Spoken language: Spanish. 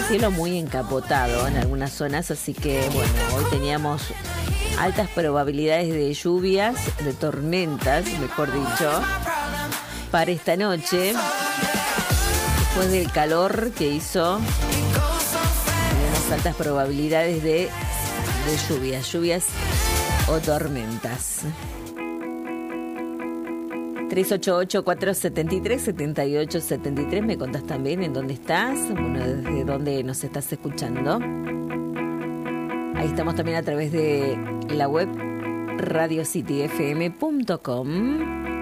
cielo muy encapotado en algunas zonas, así que bueno, hoy teníamos altas probabilidades de lluvias, de tormentas, mejor dicho, para esta noche. Después del calor que hizo, tenemos altas probabilidades de lluvias o tormentas. 388-473-7873. Me contás también en dónde estás, bueno, desde dónde nos estás escuchando. Ahí estamos también a través de la web radiocityfm.com.